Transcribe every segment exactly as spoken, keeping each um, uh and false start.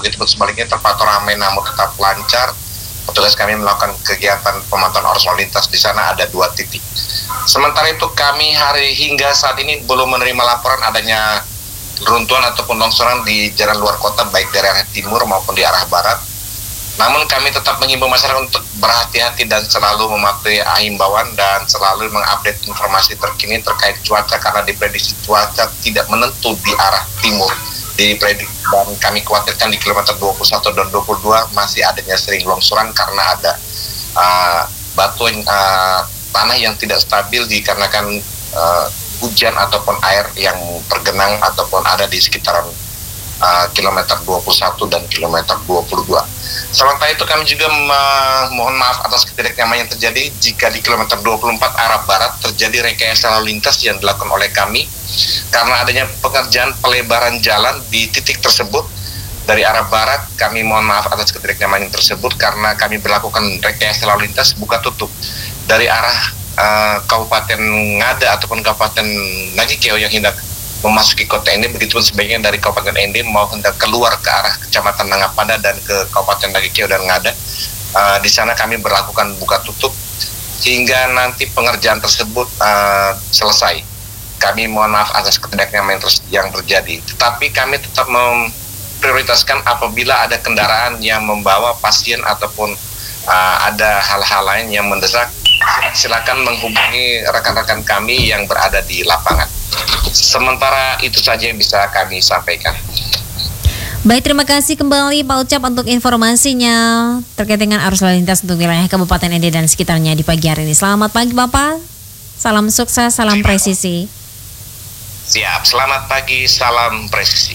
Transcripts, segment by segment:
begitu pun sebaliknya terpantau ramai namun tetap lancar. Petugas kami melakukan kegiatan pemantauan arus lalu lintas di sana ada dua titik. Sementara itu kami hari hingga saat ini belum menerima laporan adanya runtuhan ataupun longsoran di jalan luar kota baik dari arah timur maupun di arah barat. Namun kami tetap mengimbau masyarakat untuk berhati-hati dan selalu mematuhi himbauan dan selalu mengupdate informasi terkini terkait cuaca karena diprediksi cuaca tidak menentu di arah timur. Diprediksi dan kami khawatirkan di kilometer dua puluh satu dan dua puluh dua masih adanya sering longsoran karena ada uh, batu uh, tanah yang tidak stabil dikarenakan uh, hujan ataupun air yang tergenang ataupun ada di sekitaran uh, kilometer dua puluh satu dan kilometer dua puluh dua. Sementara itu kami juga mohon maaf atas ketidaknyamanan yang terjadi jika di kilometer dua puluh empat arah barat terjadi rekayasa lalu lintas yang dilakukan oleh kami karena adanya pengerjaan pelebaran jalan di titik tersebut. Dari arah barat kami mohon maaf atas ketidaknyamanan tersebut karena kami berlakukan rekayasa lalu lintas buka tutup dari arah uh, Kabupaten Ngada ataupun Kabupaten Nagikeo yang hendak memasuki kota Ende, begitu pun sebaiknya dari Kabupaten Ende mau hendak keluar ke arah Kecamatan Nangapada dan ke Kabupaten Nagikeo dan Ngada. Uh, di sana kami berlakukan buka tutup hingga nanti pengerjaan tersebut uh, selesai. Kami mohon maaf atas ketidaknyamanan yang terjadi. Tetapi kami tetap memprioritaskan apabila ada kendaraan yang membawa pasien ataupun uh, ada hal-hal lain yang mendesak, silakan menghubungi rekan-rekan kami yang berada di lapangan. Sementara itu saja yang bisa kami sampaikan. Baik, terima kasih kembali Pak Ucap untuk informasinya terkait dengan arus lalu lintas untuk wilayah Kabupaten Ende dan sekitarnya di pagi hari ini. Selamat pagi Bapak, salam sukses, salam presisi. Siap, selamat pagi, salam presisi.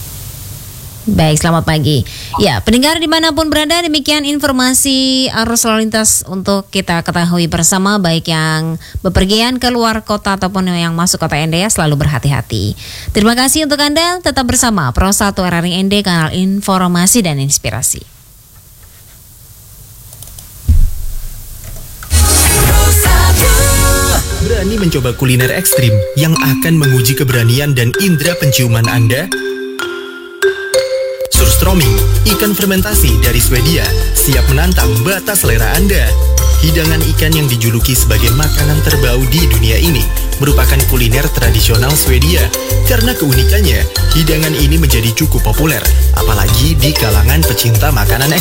Baik, selamat pagi. Ya, pendengar dimanapun berada, demikian informasi arus lalu lintas untuk kita ketahui bersama, baik yang bepergian ke luar kota ataupun yang masuk kota Ende, ya, selalu berhati-hati. Terima kasih untuk Anda, tetap bersama Pro satu R R I Ende, kanal informasi dan inspirasi. Berani mencoba kuliner ekstrim yang akan menguji keberanian dan indera penciuman Anda? Surströmming, ikan fermentasi dari Swedia, siap menantang batas selera Anda. Hidangan ikan yang dijuluki sebagai makanan terbau di dunia ini merupakan kuliner tradisional Swedia. Karena keunikannya, hidangan ini menjadi cukup populer, apalagi di kalangan pecinta makanan ekstrim.